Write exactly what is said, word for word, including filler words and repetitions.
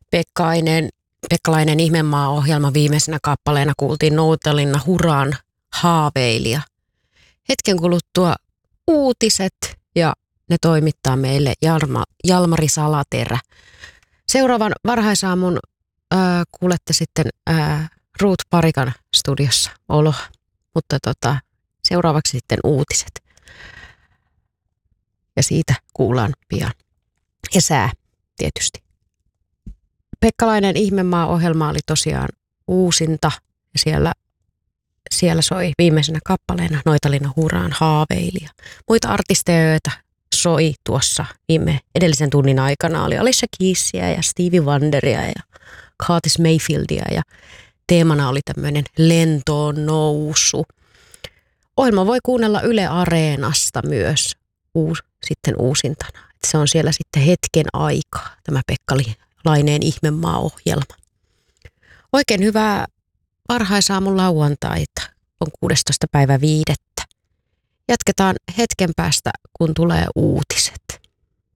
Pekkainen, Pekkalainen Ihmemaa-ohjelman viimeisenä kappaleena kuultiin Noutalinna Huraan Haaveilija. Hetken kuluttua uutiset ja ne toimittaa meille Jalma, Jalmari Salaterä. Seuraavan varhaisaamun ää, kuulette sitten ää, Ruut Parikan studiossa oloa, mutta tota, seuraavaksi sitten uutiset. Ja siitä kuullaan pian. Ja sää tietysti. Pekkalainen Ihmemaa-ohjelma oli tosiaan uusinta ja siellä, siellä soi viimeisenä kappaleena Noitalinna Huraan Haaveilija. Muita artisteja, joita soi tuossa viime edellisen tunnin aikana oli Alicia Keysia ja Stevie Wonderia ja Curtis Mayfieldia ja teemana oli tämmöinen lentoon nousu. Ohjelma voi kuunnella Yle Areenasta myös uus, sitten uusintana. Et se on siellä sitten hetken aikaa, tämä Pekkalainen Ihmemaa-ohjelma. Oikein hyvää varhaisaamun lauantaita, on kuudestoista päivä viidettä. Jatketaan hetken päästä, kun tulee uutiset.